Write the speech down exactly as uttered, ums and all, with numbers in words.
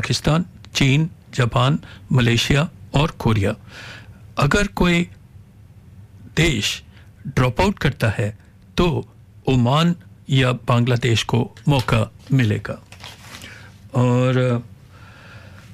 पाकिस्तान, चीन, Japan, Malaysia और Korea. अगर कोई देश ड्रॉप आउट करता है तो ओमान या बांग्लादेश को मौका मिलेगा। और